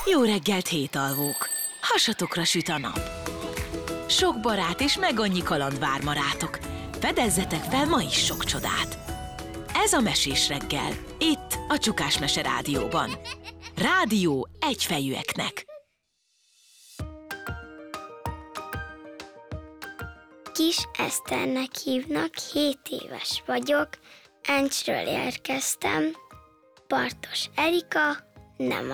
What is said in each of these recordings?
Jó reggelt, hétalvók! Hasatokra süt a nap. Sok barát és meg annyi kaland vár ma rátok. Fedezzetek fel ma is sok csodát. Ez a Mesés reggel, itt a Csukás Mese Rádióban. Rádió egyfejűeknek. Kis Eszternek hívnak, 7 éves vagyok, Encsről érkeztem, Bartos Erika, nem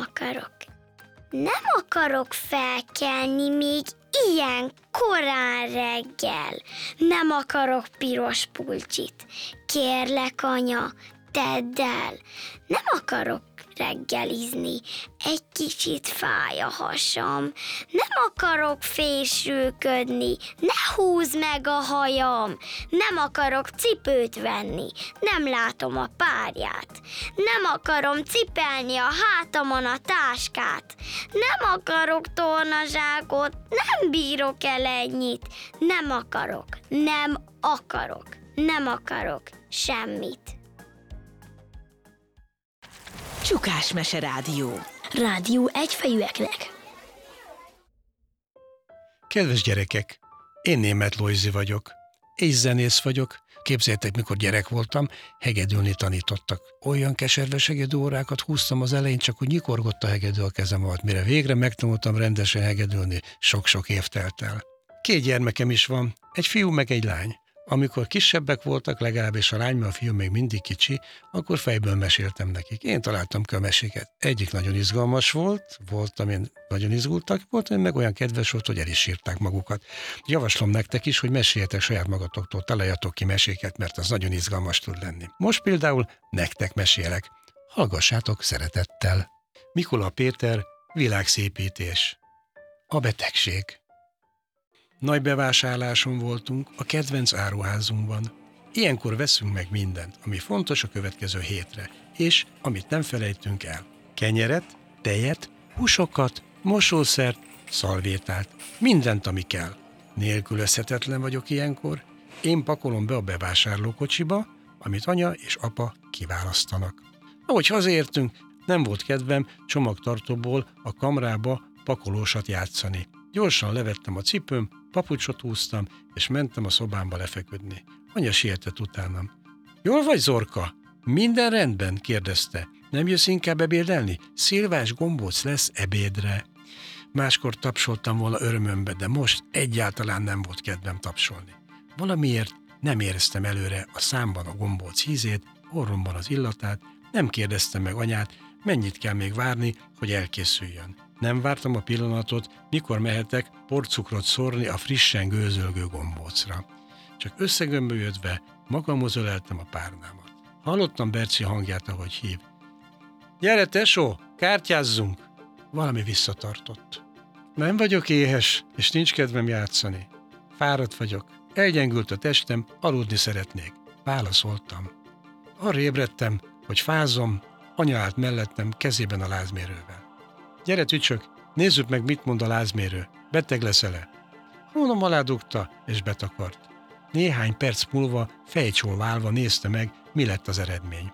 akarok felkelni még ilyen korán reggel. Nem akarok piros pulcsit. Kérlek, anya, tedd el. Nem akarok reggelizni. Egy kicsit fáj a hasam. Nem akarok fésülködni. Ne húzd meg a hajam. Nem akarok cipőt venni. Nem látom a párját. Nem akarom cipelni a hátamon a táskát. Nem akarok tornazsákot. Nem bírok el ennyit. Nem akarok semmit. Csukás Mese Rádió. Rádió egyfejűeknek. Kedves gyerekek, én Németh Lojzi vagyok, és zenész vagyok. Képzeljétek, mikor gyerek voltam, hegedülni tanítottak. Olyan keserves hegedű órákat húztam az elején, csak úgy nyikorgott a hegedű a kezem alatt. Mire végre megtanultam rendesen hegedülni, sok-sok év telt el. 2 gyermekem is van, egy fiú meg egy lány. Amikor kisebbek voltak, legalábbis a lány, mert a fiú még mindig kicsi, akkor fejből meséltem nekik. Én találtam ki a meséket. Egyik nagyon izgalmas volt, amin nagyon izgultak, volt, ami meg olyan kedves volt, hogy el is írták magukat. Javaslom nektek is, hogy meséljetek saját magatoktól, találjatok ki meséket, mert az nagyon izgalmas tud lenni. Most például nektek mesélek. Hallgassátok szeretettel. Mikula Péter, világszépítés. A betegség. Nagy bevásárláson voltunk a kedvenc áruházunkban. Ilyenkor veszünk meg mindent, ami fontos a következő hétre, és amit nem felejtünk el. Kenyeret, tejet, húsokat, mosószert, szalvétát, mindent, ami kell. Nélkülözhetetlen vagyok ilyenkor. Én pakolom be a bevásárlókocsiba, amit anya és apa kiválasztanak. Ahogy hazaértünk, nem volt kedvem csomagtartóból a kamrába pakolósat játszani. Gyorsan levettem a cipőm, papucsot húztam, és mentem a szobámba lefeküdni. Anya sietett utánam. Jól vagy, Zorka? Minden rendben? Kérdezte. Nem jössz inkább ebédelni? Szilvás gombóc lesz ebédre. Máskor tapsoltam volna örömömbe, de most egyáltalán nem volt kedvem tapsolni. Valamiért nem éreztem előre a számban a gombóc ízét, orromban az illatát, nem kérdeztem meg anyát, mennyit kell még várni, hogy elkészüljön. Nem vártam a pillanatot, mikor mehetek porcukrot szórni a frissen gőzölgő gombócra. Csak összegömbölyödve magamhoz öleltem a párnámat. Hallottam Berci hangját, ahogy hív. Gyere, tesó, kártyázzunk! Valami visszatartott. Nem vagyok éhes, és nincs kedvem játszani. Fáradt vagyok, elgyengült a testem, aludni szeretnék. Válaszoltam. Arra ébredtem, hogy fázom, anya állt mellettem, kezében a lázmérővel. Gyere, tücsök, nézzük meg, mit mond a lázmérő. Beteg leszel-e? Hónom alá dugta, és betakart. Néhány perc múlva fejcsól válva nézte meg, mi lett az eredmény.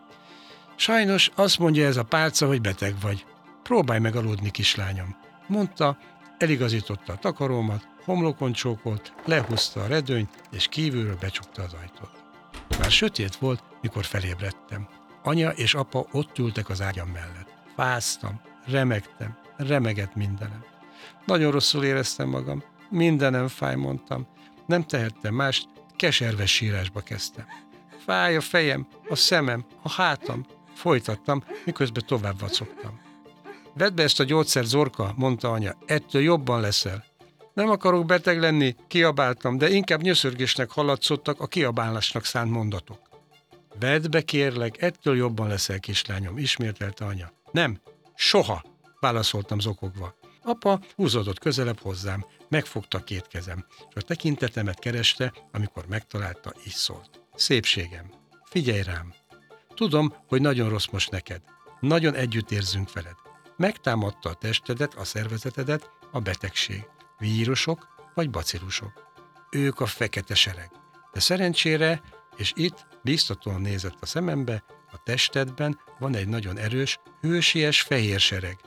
Sajnos azt mondja ez a pálca, hogy beteg vagy. Próbálj meg aludni, kislányom. Mondta, eligazította a takarómat, homlokon csókolt, lehúzta a redőnyt, és kívülről becsukta az ajtót. Már sötét volt, mikor felébredtem. Anya és apa ott ültek az ágyam mellett. Fáztam, remegtem, remegett mindenem. Nagyon rosszul éreztem magam, mindenem fáj, mondtam. Nem tehettem mást, keserves sírásba kezdtem. Fáj a fejem, a szemem, a hátam, folytattam, miközben tovább vacogtam. Vedd be ezt a gyógyszert, Zorka, mondta anya, ettől jobban leszel. Nem akarok beteg lenni, kiabáltam, de inkább nyöszörgésnek hallatszottak a kiabálásnak szánt mondatok. Vedd be, kérlek, ettől jobban leszel, kislányom, ismételte anya. Nem, soha, válaszoltam zokogva. Apa húzódott közelebb hozzám, megfogta 2 kezem, és a tekintetemet kereste, amikor megtalálta, így szólt. Szépségem, figyelj rám. Tudom, hogy nagyon rossz most neked. Nagyon együtt érzünk veled. Megtámadta a testedet, a szervezetedet a betegség. Vírusok vagy bacillusok. Ők a fekete sereg. De szerencsére, és itt biztatóan nézett a szemembe, a testedben van egy nagyon erős, hősies fehér sereg.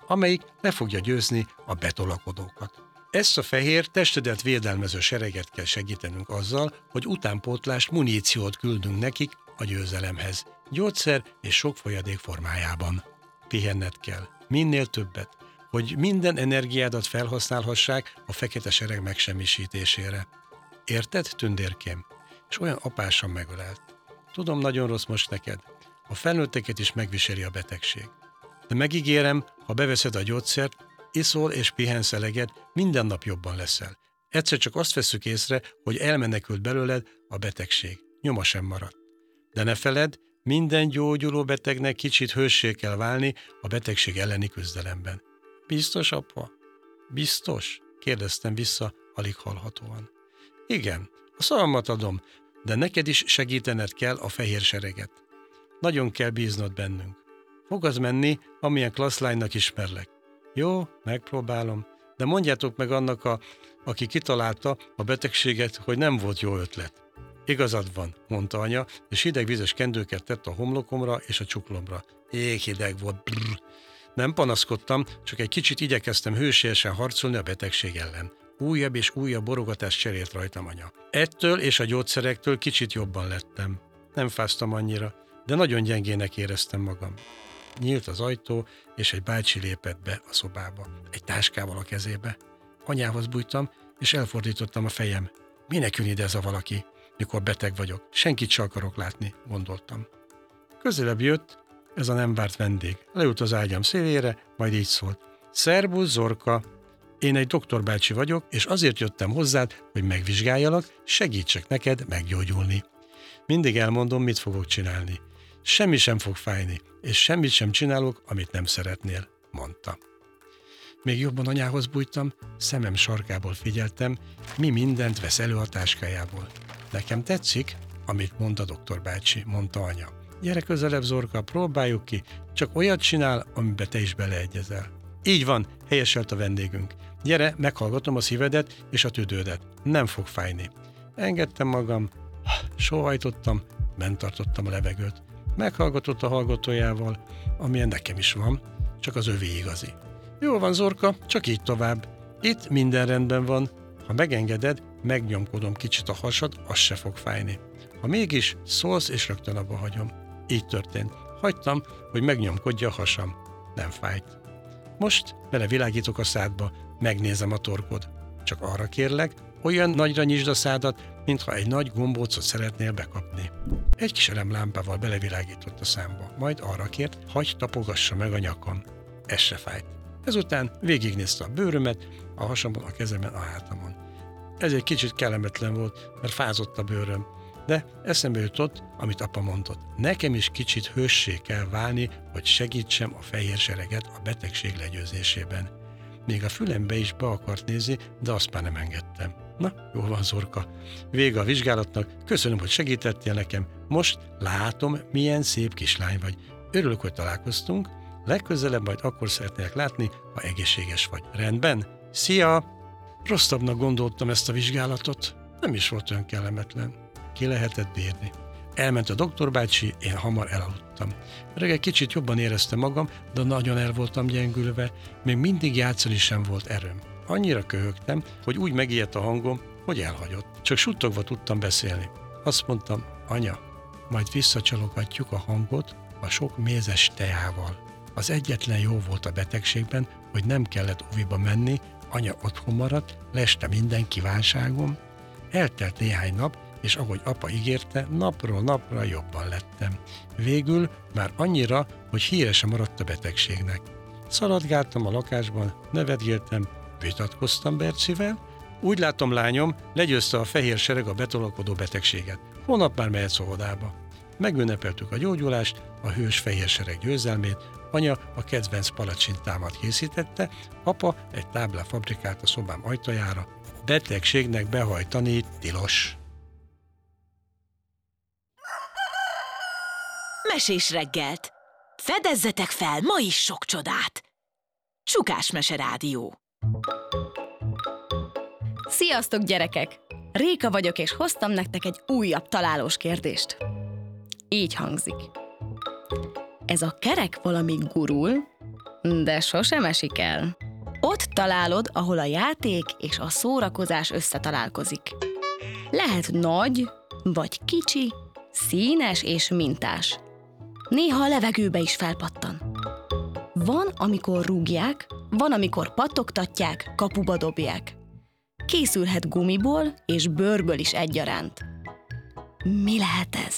amelyik le fogja győzni a betolakodókat. Ezt a fehér, testedet védelmező sereget kell segítenünk azzal, hogy utánpótlást, muníciót küldünk nekik a győzelemhez. Gyógyszer és sok folyadék formájában. Pihenned kell, minél többet, hogy minden energiádat felhasználhassák a fekete sereg megsemmisítésére. Érted, tündérkém? És olyan apásan megölelt. Tudom, nagyon rossz most neked. A felnőtteket is megviseli a betegség. De megígérem, ha beveszed a gyógyszert, iszol és pihensz eleget, minden nap jobban leszel. Egyszer csak azt vesszük észre, hogy elmenekült belőled a betegség. Nyoma sem maradt. De ne feledd, minden gyógyuló betegnek kicsit hőssé kell válni a betegség elleni küzdelemben. Biztos, apa? Biztos? Kérdeztem vissza, alig hallhatóan. Igen, a szavamat adom, de neked is segítened kell a fehér sereget. Nagyon kell bíznod bennünk. Fogsz menni, amilyen klassz lánynak ismerlek. Jó, megpróbálom, de mondjátok meg annak, aki kitalálta a betegséget, hogy nem volt jó ötlet. Igazad van, mondta anya, és hidegvizes kendőket tett a homlokomra és a csuklomra. Jéghideg volt, brrr. Nem panaszkodtam, csak egy kicsit igyekeztem hősiesen harcolni a betegség ellen. Újabb és újabb borogatást cserélt rajtam anya. Ettől és a gyógyszerektől kicsit jobban lettem. Nem fáztam annyira, de nagyon gyengének éreztem magam. Nyílt az ajtó, és egy bácsi lépett be a szobába, egy táskával a kezébe. Anyához bújtam, és elfordítottam a fejem. Minek jön ide ez a valaki, mikor beteg vagyok? Senkit se akarok látni, gondoltam. Közelebb jött ez a nem várt vendég. Leült az ágyam szélére, majd így szólt. Szerbusz, Zorka! Én egy doktorbácsi vagyok, és azért jöttem hozzád, hogy megvizsgáljalak, segítsek neked meggyógyulni. Mindig elmondom, mit fogok csinálni. Semmi sem fog fájni, és semmit sem csinálok, amit nem szeretnél, mondta. Még jobban anyához bújtam, szemem sarkából figyeltem, mi mindent vesz elő a táskájából. Nekem tetszik, amit mond a doktorbácsi, mondta anya. Gyere közelebb, Zorka, próbáljuk ki, csak olyat csinál, amiben te is beleegyezel. Így van, helyeselt a vendégünk. Gyere, meghallgatom a szívedet és a tüdődet. Nem fog fájni. Engedtem magam, sóhajtottam, bent tartottam a levegőt. Meghallgatott a hallgatójával, amilyen nekem is van, csak az övé igazi. Jó van, Zorka, csak így tovább. Itt minden rendben van. Ha megengeded, megnyomkodom kicsit a hasad, az se fog fájni. Ha mégis, szólsz és rögtön abba hagyom. Így történt. Hagytam, hogy megnyomkodja a hasam. Nem fájt. Most belevilágítok a szádba, megnézem a torkod. Csak arra kérlek, olyan nagyra nyisd a szádat, mintha egy nagy gombócot szeretnél bekapni. Egy kis elemlámpával belevilágított a számba, majd arra kért, hagyj tapogassa meg a nyakam. Ez se fájt. Ezután végignézte a bőrömet, a hasamon, a kezemen, a hátamon. Ez egy kicsit kellemetlen volt, mert fázott a bőröm, de eszembe jutott, amit apa mondott. Nekem is kicsit hőssé kell válni, hogy segítsem a fehér sereget a betegség legyőzésében. Még a fülembe is be akart nézni, de azt már nem engedtem. Na, jól van, Zorka. Vége a vizsgálatnak, köszönöm, hogy segítettél nekem. Most látom, milyen szép kislány vagy. Örülök, hogy találkoztunk. Legközelebb majd akkor szeretnélek látni, ha egészséges vagy. Rendben? Szia! Rosszabbnak gondoltam ezt a vizsgálatot. Nem is volt olyan kellemetlen. Ki lehetett bírni. Elment a doktorbácsi, én hamar elaludtam. Reggel kicsit jobban éreztem magam, de nagyon el voltam gyengülve, még mindig játszani sem volt erőm. Annyira köhögtem, hogy úgy megijedt a hangom, hogy elhagyott. Csak suttogva tudtam beszélni. Azt mondtam, anya, majd visszacsalogatjuk a hangot a sok mézes teával. Az egyetlen jó volt a betegségben, hogy nem kellett óviba menni, anya otthon maradt, leste minden kívánságom. Eltelt néhány nap, és ahogy apa ígérte, napról napra jobban lettem. Végül már annyira, hogy híre sem maradt a betegségnek. Szaladgáltam a lakásban, nevetgéltem, vitatkoztam Bercivel. Úgy látom, lányom, legyőzte a fehér sereg a betolakodó betegséget. Holnap már mehetsz óvodába. Megünnepeltük a gyógyulást, a hős fehér sereg győzelmét, anya a kedvenc palacsintámat készítette, apa egy táblát fabrikált a szobám ajtajára. Betegségnek behajtani tilos. Mesés reggelt! Fedezzetek fel ma is sok csodát! Csukás Mese Rádió. Sziasztok, gyerekek! Réka vagyok, és hoztam nektek egy újabb találós kérdést. Így hangzik. Ez a kerek valami gurul, de sosem esik el. Ott találod, ahol a játék és a szórakozás összetalálkozik. Lehet nagy, vagy kicsi, színes és mintás. Néha a levegőbe is felpattan. Van, amikor rúgják, van, amikor pattogtatják, kapuba dobják. Készülhet gumiból és bőrből is egyaránt. Mi lehet ez?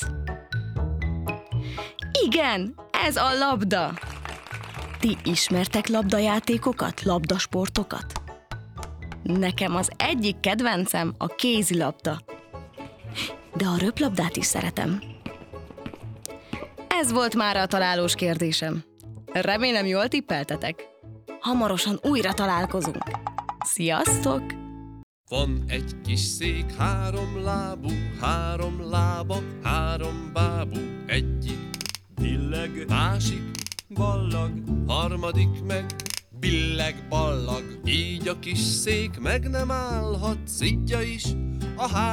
Igen, ez a labda! Ti ismertek labdajátékokat, labdasportokat? Nekem az egyik kedvencem a kézilabda. De a röplabdát is szeretem. Ez volt már a találós kérdésem. Remélem jól tippeltetek. Hamarosan újra találkozunk. Sziasztok! Van egy kis szék, 3 lábú, 3 lába, 3 bábú. Egyik billeg, másik ballag, harmadik meg billeg ballag. Így a kis szék meg nem állhat, szidja is a